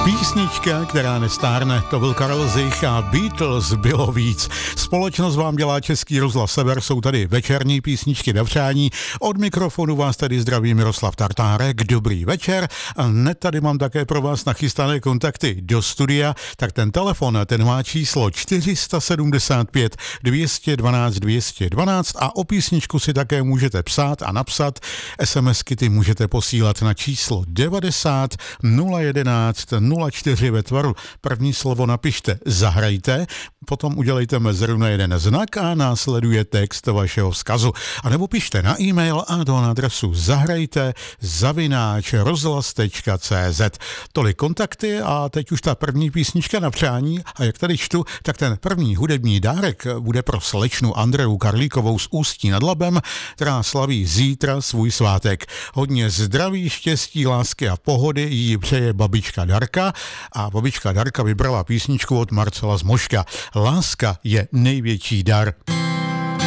Písnička, která nestárne, to byl Karel Zich a Beatles bylo víc. Společnost vám dělá Český rozhlas Sever, jsou tady večerní písničky na přání. Od mikrofonu vás tady zdraví Miroslav Tartárek, dobrý večer. Hned tady mám také pro vás nachystané kontakty do studia, tak ten telefon, ten má číslo 475 212 212 a o písničku si také můžete psát a napsat. SMSky ty můžete posílat na číslo 90 011 04 ve tvaru. První slovo napište zahrajte, potom udělejte mezeru na jeden znak a následuje text vašeho vzkazu. A nebo pište na e-mail a to na adresu zahrajte@rozhlas.cz. Tolik kontakty a teď už ta první písnička na přání a jak tady čtu, tak ten první hudební dárek bude pro slečnu Andreu Karlíkovou z Ústí nad Labem, která slaví zítra svůj svátek. Hodně zdraví, štěstí, lásky a pohody jí přeje babička Darka a babička Darka vybrala písničku od Marcela Zmoška. Láska je největší dar.